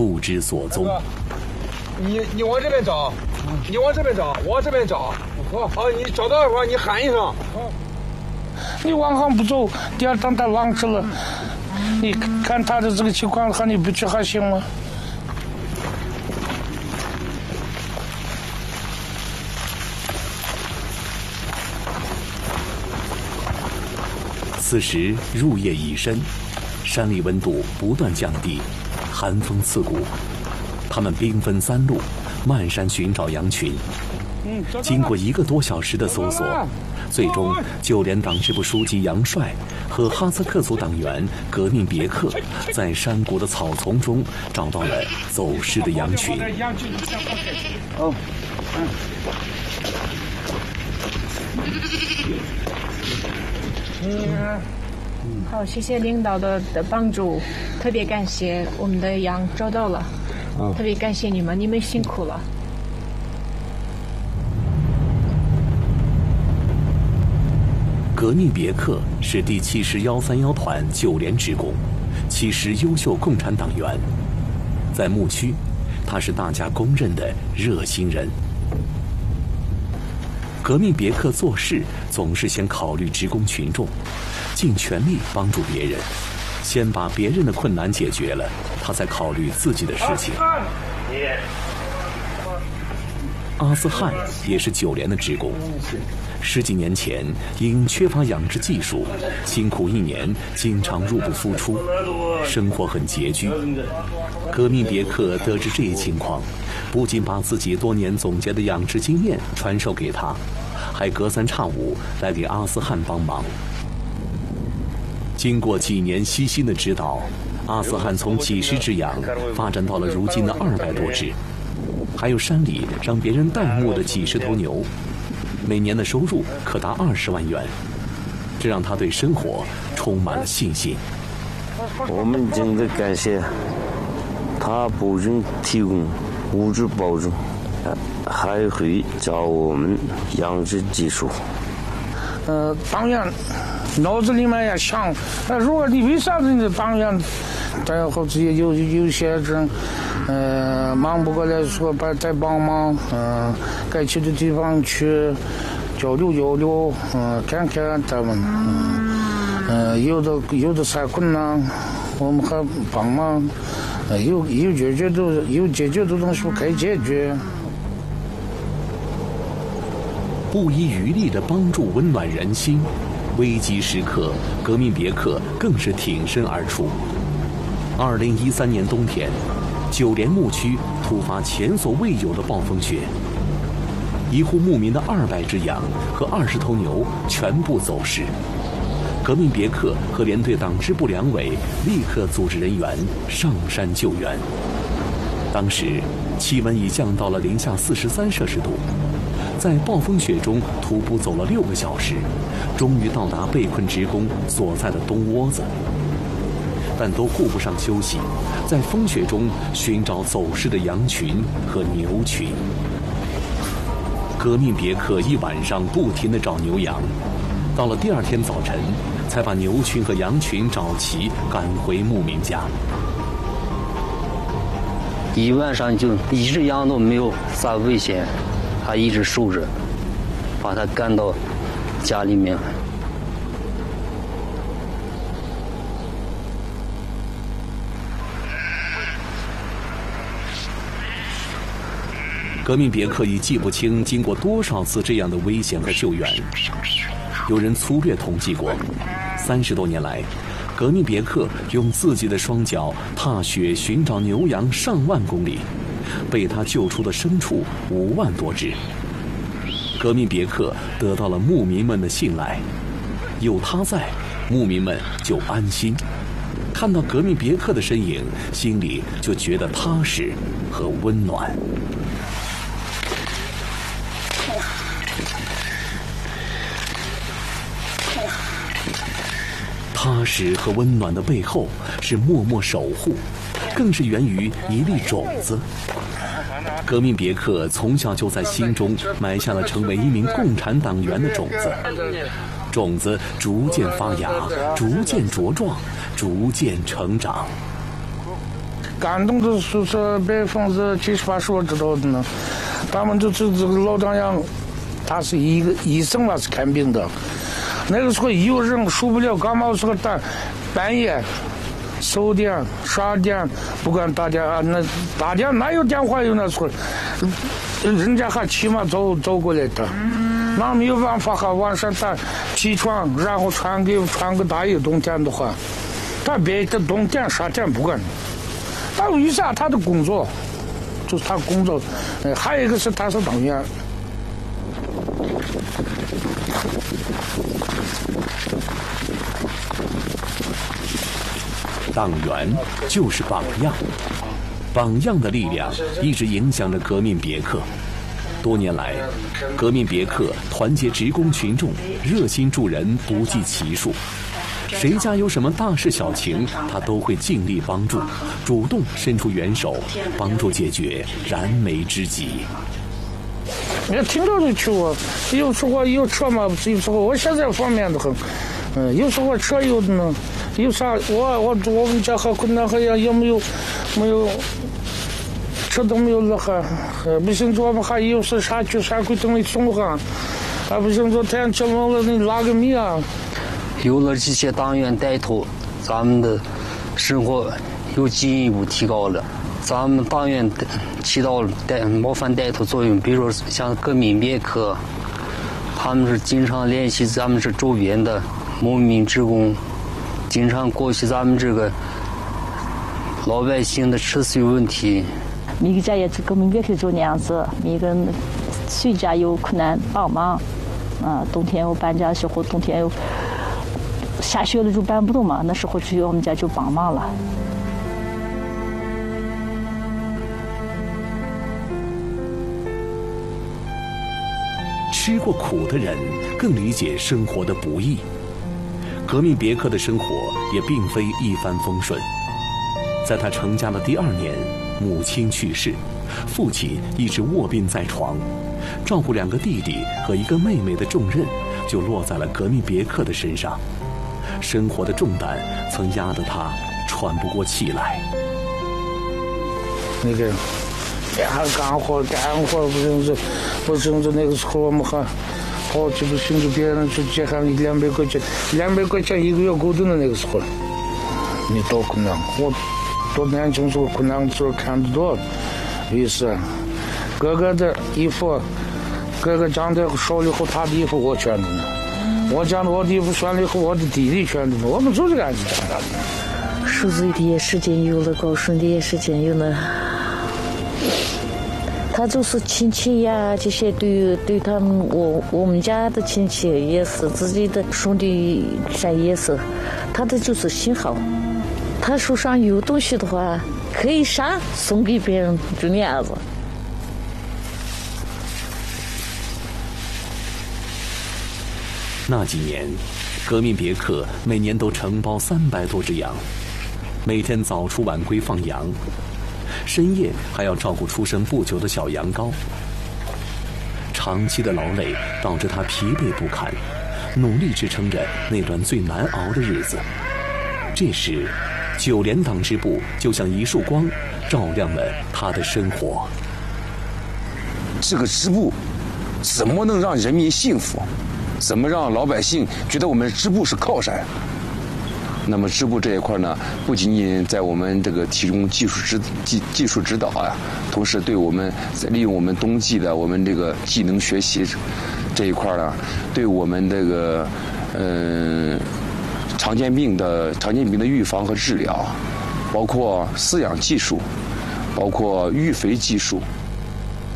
不知所踪。 你往这边找，你往这边找，我往这边找。好，你找到的话，你喊一声。 你往上不走，第二趟他忘记了。你看他的这个情况，喊你不去还行吗？ 此时入夜已深，山里温度不断降低，寒风刺骨。他们兵分3路，漫山寻找羊群。经过1个多小时的搜索，最终9连党支部书记杨帅和哈萨克族党员革命别克在山谷的草丛中找到了走失的羊群。 好，谢谢领导的帮助，特别感谢，我们的羊找到了，特别感谢你们，你们辛苦了。 革命别克是第70131团9连职工，70优秀共产党员。在牧区，他是大家公认的热心人。革命别克做事总是先考虑职工群众，尽全力帮助别人，先把别人的困难解决了，他才考虑自己的事情。阿斯汉也是9连的职工，10几年前因缺乏养殖技术，辛苦1年，经常入不敷出，生活很拮据。革命别克得知这一情况，不仅把自己多年总结的养殖经验传授给他，还隔3差5来给阿斯汉帮忙。经过几年悉心的指导，阿斯汉从几十只羊发展到了如今的200多只，还有山里让别人代牧的几10头牛，每年的收入可达20万元，这让他对生活充满了信心。 我们真的感谢他不仅提供物质保证，还会教我们养殖技术。 党员脑子里面也想，如果你为啥子你的党员，然后自己有些人，忙不过来说再帮忙，该去的地方去交流，看看他们，有的啥困难，我们还帮忙，有解决的东西该解决。 不遗余力地帮助温暖人心，危急时刻，革命别克更是挺身而出。2013年冬天，9连牧区突发前所未有的暴风雪，一户牧民的200只羊和20头牛全部走失。革命别克和连队党支部两委立刻组织人员上山救援。当时气温已降到了零下43摄氏度。在暴风雪中徒步走了6个小时，终于到达被困职工所在的东窝子，但都顾不上休息，在风雪中寻找走失的羊群和牛群。革命别克一晚上不停地找牛羊，到了第2天早晨，才把牛群和羊群找齐，赶回牧民家。 一晚上就一只羊都没有啥危险，他一直守着，把他赶到家里面。 革命别克已记不清经过多少次这样的危险和救援。有人粗略统计过，30多年来，革命别克用自己的双脚踏雪寻找牛羊上万公里，被他救出的牲畜5万多只。革命别克得到了牧民们的信赖，有他在，牧民们就安心，看到革命别克的身影，心里就觉得踏实和温暖。踏实和温暖的背后是默默守护，更是源于一粒种子。革命别克从小就在心中埋下了成为一名共产党员的种子，种子逐渐发芽，逐渐茁壮，逐渐成长。 感动的是70%-80%我知道的呢。他们这个老张扬，他是一个医生嘛，是看病的。那个时候有人受不了感冒时候半夜10点12点，不管大家哪有电话有那时候，人家还骑马走过来的。那没有办法，还晚上他起床，然后穿个大衣，冬天的话，他别的冬天夏天不管。他为啥？他的工作就是他工作，还有一个是他是党员。 党员就是榜样，榜样的力量一直影响着革命别克。多年来，革命别克团结职工群众，热心助人不计其数。谁家有什么大事小情，他都会尽力帮助，主动伸出援手，帮助解决燃眉之急。 你听着就去我，有时候有车嘛，有时候我现在方便的很，有时候车有的呢，有啥我们家还困难，还也没有车都没有了，还不行，我们还有时啥去啥会等你送上，还不行，昨天吃完了你拉个米啊。 有了这些党员带头，咱们的生活又进一步提高了。咱们党员起到模范带头作用，比如说像革命别克，他们是经常联系咱们这周边的农民职工，经常过去咱们这个老百姓的吃水问题。 每个家也是革命别克就那样子，每个人谁家有困难帮忙，冬天有搬家的时候，冬天有下雪了就搬不动嘛，那时候去我们家就帮忙了。 吃过苦的人更理解生活的不易。革命别克的生活也并非一帆风顺。在他成家的第2年，母亲去世，父亲一直卧病在床，照顾2个弟弟和1个妹妹的重任就落在了革命别克的身上。生活的重担曾压得他喘不过气来。 那个干活不行，那个时候我们还好几个兄弟别人去借还200块钱，200块钱1个月够的了。那个时候你多困难，我多年轻时候困难的时候看得多，于是哥哥的衣服，哥哥讲的少了以后，他的衣服我穿的呢，我讲的我的衣服穿了以后，我的弟弟穿的呢，我们就是这样子长大的。 受罪的也时间有了，高顺的也时间有了。他就是亲戚呀，这些对他们我们家的亲戚也是，自己的兄弟山也是，他的就是心好。他手上有东西的话，可以啥送给别人，就那样子。 那几年，革命别克每年都承包300多只羊，每天早出晚归放羊。深夜还要照顾出生不久的小羊羔，长期的劳累导致他疲惫不堪，努力支撑着那段最难熬的日子。这时9连党支部就像一束光，照亮了他的生活。 这个支部怎么能让人民幸福？怎么让老百姓觉得我们支部是靠山？那么支部这一块呢，不仅仅在我们这个提供技术指导啊，同时对我们利用我们冬季的我们这个技能学习这一块呢，对我们这个常见病的预防和治疗，包括饲养技术，包括育肥技术，